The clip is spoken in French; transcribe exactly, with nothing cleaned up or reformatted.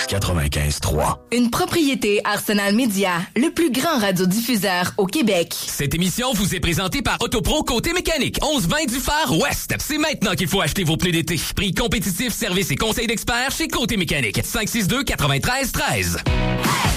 quatre-vingt-quinze trois. Une propriété Arsenal Média, le plus grand radiodiffuseur au Québec. Cette émission vous est présentée par Autopro Côté Mécanique, onze vingt du Phare Ouest. C'est maintenant qu'il faut acheter vos pneus d'été. Prix compétitif, service et conseils d'experts chez Côté Mécanique. cinq six deux, neuf trois un trois.